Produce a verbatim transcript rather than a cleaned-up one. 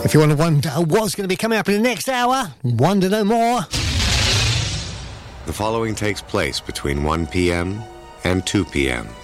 If you want to wonder what's going to be coming up in the next hour, wonder no more. The following takes place between one p.m. and two p.m.